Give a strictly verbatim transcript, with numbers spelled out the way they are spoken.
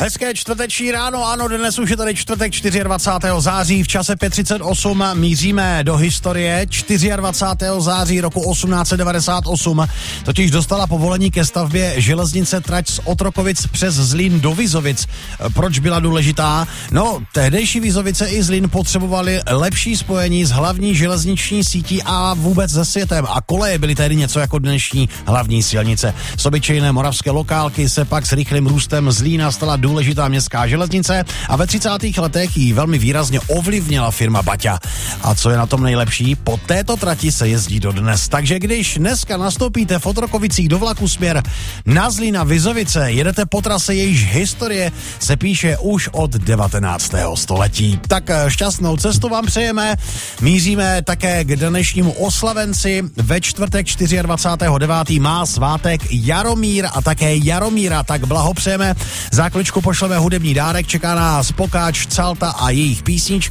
Hezké čtvrteční ráno, ano, dnes už je tady čtvrtek dvacátého čtvrtého září, v čase pět třicet osm míříme do historie. dvacátého čtvrtého září roku osmnáct set devadesát osm totiž dostala povolení ke stavbě železnice trať z Otrokovic přes Zlín do Vizovic. Proč byla důležitá? No, tehdejší Vizovice i Zlín potřebovali lepší spojení s hlavní železniční sítí a vůbec se světem. A koleje byly tehdy něco jako dnešní hlavní silnice. Z obyčejné moravské lokálky se pak s rychlým růstem Zlína stala důležitá městská železnice a ve třicátých letech ji velmi výrazně ovlivnila firma Baťa. A co je na tom nejlepší? Po této trati se jezdí dodnes. Takže když dneska nastoupíte v Otrokovicích do vlaku směr na Zlín a Vizovice, jedete po trase, jejíž historie se píše už od devatenáctého století. Tak šťastnou cestu vám přejeme. Míříme také k dnešnímu oslavenci. Ve čtvrtek dvacátého devátého má svátek Jaromír a také Jaromíra, tak blahopřejeme. Za kličku pošleme hudební dárek, čeká nás Pokáč, Calta a jejich písničky.